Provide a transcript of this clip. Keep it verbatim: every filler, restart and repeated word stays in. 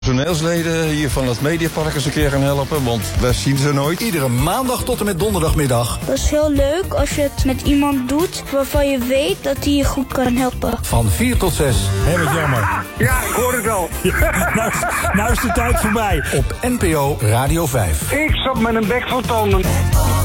Personeelsleden hier van het Mediapark eens een keer gaan helpen, want wij zien ze nooit. Iedere maandag tot en met donderdagmiddag. Dat is heel leuk als je het met iemand doet waarvan je weet dat hij je goed kan helpen. Van vier tot zes. Heel wat jammer. Ja, ik hoor het al. Ja, nou, is- nou is de tijd voorbij. Op N P O Radio vijf. Ik zat met een bek vol tanden.